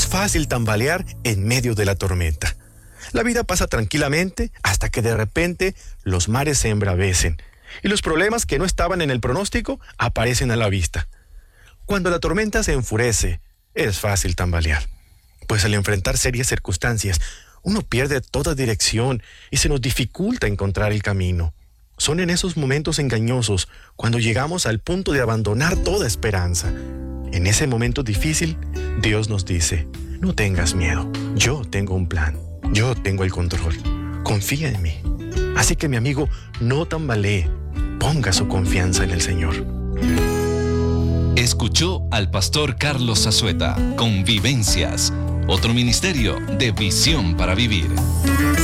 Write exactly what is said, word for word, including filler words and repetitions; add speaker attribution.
Speaker 1: fácil tambalear en medio de la tormenta. La vida pasa tranquilamente hasta que de repente los mares se embravecen y los problemas que no estaban en el pronóstico aparecen a la vista. Cuando la tormenta se enfurece, es fácil tambalear, pues al enfrentar serias circunstancias, uno pierde toda dirección y se nos dificulta encontrar el camino. Son en esos momentos engañosos cuando llegamos al punto de abandonar toda esperanza. En ese momento difícil, Dios nos dice: no tengas miedo, yo tengo un plan, yo tengo el control, confía en mí. Así que mi amigo, no tambalee, ponga su confianza en el Señor.
Speaker 2: Escuchó al pastor Carlos Zazueta con Vivencias, otro ministerio de Visión para Vivir.